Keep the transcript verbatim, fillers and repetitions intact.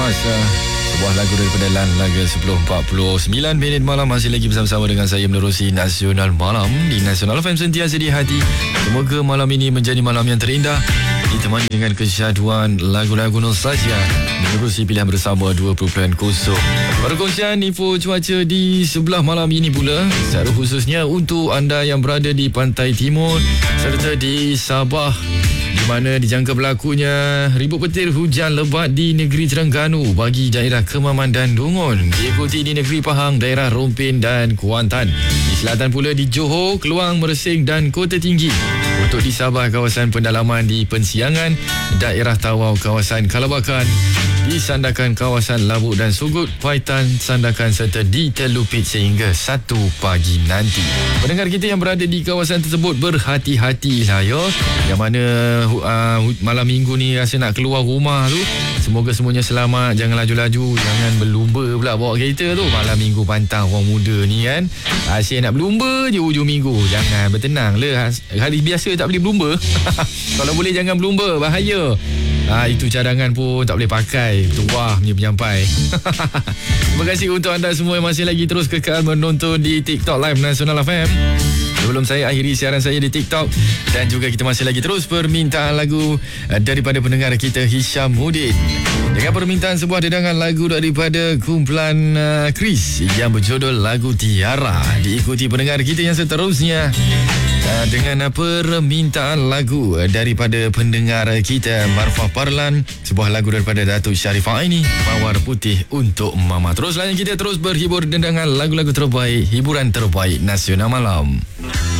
Masa, sebuah lagu daripada Lan Laga sepuluh empat puluh sembilan minit malam. Masih lagi bersama-sama dengan saya menerusi Nasional Malam di Nasional F M, sentiasa di hati. Semoga malam ini menjadi malam yang terindah, ditemani dengan kesyaduan lagu-lagu nostalgia, menerusi pilihan bersama dua puluh kosong. Perkongsian info cuaca di sebelah malam ini pula, secara khususnya untuk anda yang berada di Pantai Timur serta di Sabah, di mana dijangka berlakunya ribut petir hujan lebat di negeri Terengganu bagi daerah Kemaman dan Dungun, diikuti di negeri Pahang, daerah Rompin dan Kuantan. Di selatan pula di Johor, Keluang, Mersing dan Kota Tinggi. Untuk di Sabah, kawasan pendalaman di Pensiangan, daerah Tawau, kawasan Kalabakan, di Sandakan kawasan Labuk dan Sugut, Paitan, Sandakan serta di Telupit sehingga satu pagi nanti. Pendengar kita yang berada di kawasan tersebut, berhati-hatilah ya. Yang mana uh, malam minggu ni rasa nak keluar rumah tu, semoga semuanya selamat. Jangan laju-laju, jangan berlumba pula bawa kereta tu. Malam minggu pantang orang muda ni kan, asyik nak berlumba je hujung minggu. Jangan, bertenang lah. Hari biasa tak boleh berlumba. Kalau boleh jangan berlumba, bahaya. Ah, itu cadangan pun tak boleh pakai. Tuah punya penyampai. Terima kasih untuk anda semua yang masih lagi terus kekal menonton di TikTok Live Nasional F M. Sebelum saya akhiri siaran saya di TikTok, dan juga kita masih lagi terus permintaan lagu daripada pendengar kita Hishamuddin, dengan permintaan sebuah dedangan lagu daripada kumpulan uh, Chris yang berjudul lagu Tiara. Diikuti pendengar kita yang seterusnya uh, dengan permintaan lagu daripada pendengar kita Marfah Parlan, sebuah lagu daripada Datuk Sharifah ini, Mawar Putih untuk Mama. Teruslah kita terus berhibur dengan lagu-lagu terbaik, hiburan terbaik Nasional Malam.